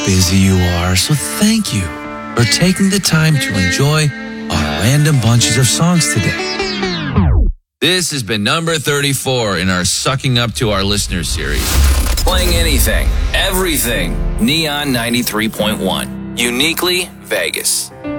busy you are, so thank you for taking the time to enjoy our random bunches of songs today. This has been number 34 in our Sucking Up to Our Listeners series. Playing anything, everything, Neon 93.1, uniquely Vegas.